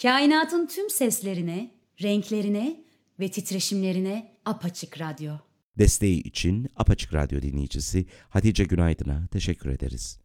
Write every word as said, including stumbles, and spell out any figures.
Kainatın tüm seslerine, renklerine ve titreşimlerine Apaçık Radyo. Desteği için Apaçık Radyo dinleyicisi Hatice Günaydın'a teşekkür ederiz.